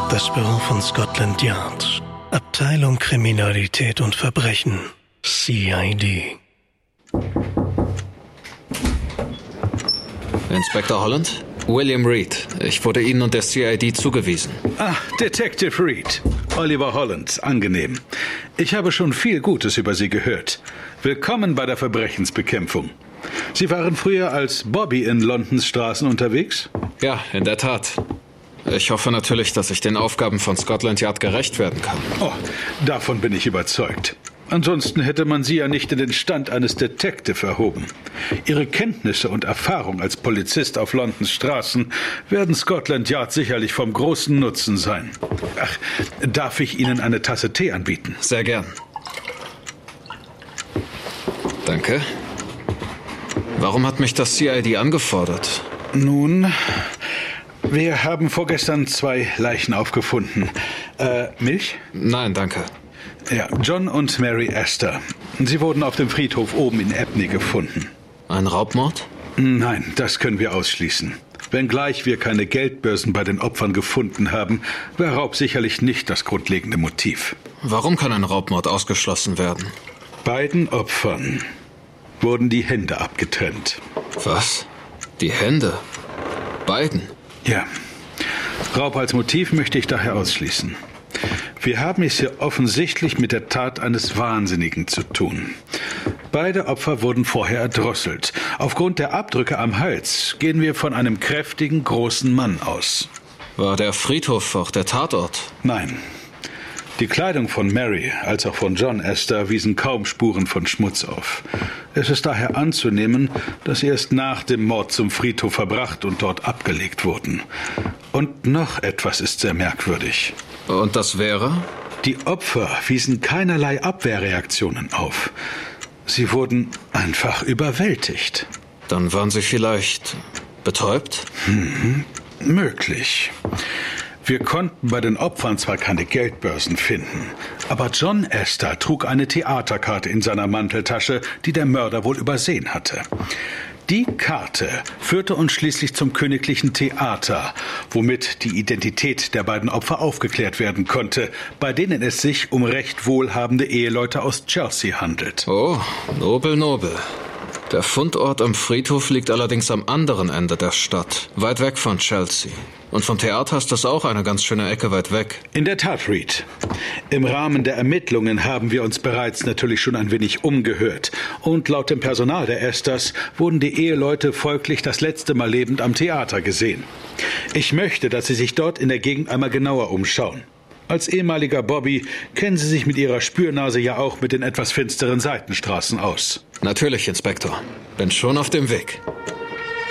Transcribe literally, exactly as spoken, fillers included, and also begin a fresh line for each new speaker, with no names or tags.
Das Büro von Scotland Yard. Abteilung Kriminalität und Verbrechen. C I D.
Inspektor Holland? William Reed. Ich wurde Ihnen und der C I D zugewiesen.
Ah, Detective Reed. Oliver Holland, angenehm. Ich habe schon viel Gutes über Sie gehört. Willkommen bei der Verbrechensbekämpfung. Sie waren früher als Bobby in Londons Straßen unterwegs?
Ja, in der Tat. Ich hoffe natürlich, dass ich den Aufgaben von Scotland Yard gerecht werden kann.
Oh, davon bin ich überzeugt. Ansonsten hätte man Sie ja nicht in den Stand eines Detective erhoben. Ihre Kenntnisse und Erfahrung als Polizist auf Londons Straßen werden Scotland Yard sicherlich vom großen Nutzen sein. Ach, darf ich Ihnen eine Tasse Tee anbieten?
Sehr gern. Danke. Warum hat mich das C I D angefordert?
Nun, wir haben vorgestern zwei Leichen aufgefunden. Äh, Milch?
Nein, danke.
Ja, John und Mary Astor. Sie wurden auf dem Friedhof oben in Abney gefunden.
Ein Raubmord?
Nein, das können wir ausschließen. Wenngleich wir keine Geldbörsen bei den Opfern gefunden haben, war Raub sicherlich nicht das grundlegende Motiv.
Warum kann ein Raubmord ausgeschlossen werden?
Beiden Opfern wurden die Hände abgetrennt.
Was? Die Hände? Beiden?
Ja. Raub als Motiv möchte ich daher ausschließen. Wir haben es hier offensichtlich mit der Tat eines Wahnsinnigen zu tun. Beide Opfer wurden vorher erdrosselt. Aufgrund der Abdrücke am Hals gehen wir von einem kräftigen, großen Mann aus.
War der Friedhof auch der Tatort?
Nein. Die Kleidung von Mary als auch von John Astor wiesen kaum Spuren von Schmutz auf. Es ist daher anzunehmen, dass sie erst nach dem Mord zum Friedhof verbracht und dort abgelegt wurden. Und noch etwas ist sehr merkwürdig.
Und das wäre?
Die Opfer wiesen keinerlei Abwehrreaktionen auf. Sie wurden einfach überwältigt.
Dann waren sie vielleicht betäubt?
Hm, möglich. Wir konnten bei den Opfern zwar keine Geldbörsen finden, aber John Astor trug eine Theaterkarte in seiner Manteltasche, die der Mörder wohl übersehen hatte. Die Karte führte uns schließlich zum Königlichen Theater, womit die Identität der beiden Opfer aufgeklärt werden konnte, bei denen es sich um recht wohlhabende Eheleute aus Chelsea handelt.
Oh, nobel, nobel. Der Fundort am Friedhof liegt allerdings am anderen Ende der Stadt, weit weg von Chelsea. Und vom Theater ist das auch eine ganz schöne Ecke weit weg.
In der Tat, Reed. Im Rahmen der Ermittlungen haben wir uns bereits natürlich schon ein wenig umgehört. Und laut dem Personal der Astors wurden die Eheleute folglich das letzte Mal lebend am Theater gesehen. Ich möchte, dass Sie sich dort in der Gegend einmal genauer umschauen. Als ehemaliger Bobby kennen Sie sich mit Ihrer Spürnase ja auch mit den etwas finsteren Seitenstraßen aus.
Natürlich, Inspektor. Bin schon auf dem Weg.